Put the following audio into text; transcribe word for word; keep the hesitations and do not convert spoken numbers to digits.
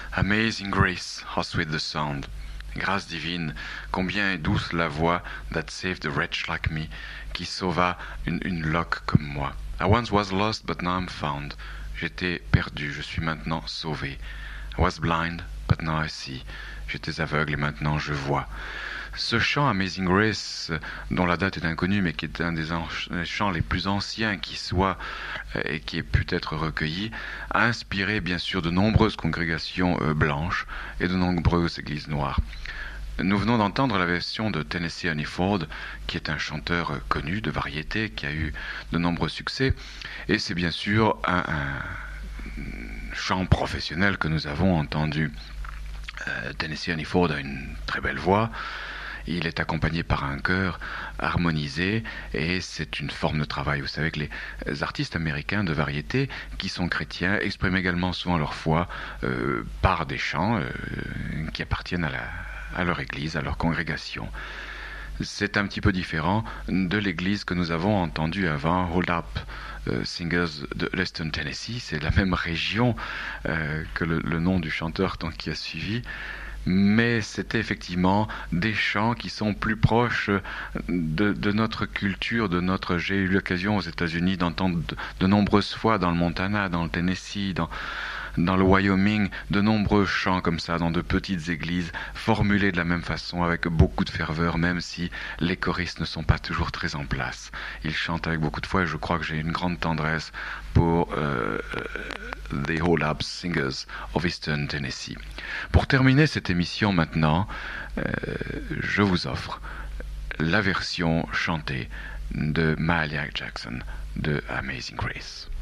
Amazing grace, how sweet the sound. Grâce divine, combien est douce la voix that saved a wretch like me, qui sauva une, une loque comme moi. I once was lost, but now I'm found. J'étais perdu, je suis maintenant sauvé. I was blind, but now I see. J'étais aveugle et maintenant je vois. Ce chant Amazing Grace, dont la date est inconnue, mais qui est un des chants les plus anciens qui soit et qui ait pu être recueilli, a inspiré bien sûr de nombreuses congrégations blanches et de nombreuses églises noires. Nous venons d'entendre la version de Tennessee Honey Ford, qui est un chanteur connu de variété, qui a eu de nombreux succès, et c'est bien sûr un, un chant professionnel que nous avons entendu. Euh, Tennessee Honey Ford a une très belle voix. Il est accompagné par un chœur harmonisé et c'est une forme de travail. Vous savez que les artistes américains de variété qui sont chrétiens expriment également souvent leur foi euh, par des chants euh, qui appartiennent à, la, à leur église, à leur congrégation. C'est un petit peu différent de l'église que nous avons entendue avant, Hold Up euh, Singers de Leston, Tennessee. C'est la même région euh, que le, le nom du chanteur donc, qui a suivi. Mais c'était effectivement des chants qui sont plus proches de, de notre culture, de notre... J'ai eu l'occasion aux États-Unis d'entendre de, de nombreuses fois dans le Montana, dans le Tennessee, dans, dans le Wyoming, de nombreux chants comme ça, dans de petites églises, formulés de la même façon, avec beaucoup de ferveur, même si les choristes ne sont pas toujours très en place. Ils chantent avec beaucoup de foi et je crois que j'ai une grande tendresse pour euh, The Hold Up Singers of Eastern Tennessee. Pour terminer cette émission maintenant, euh, je vous offre la version chantée de Mahalia Jackson de Amazing Grace.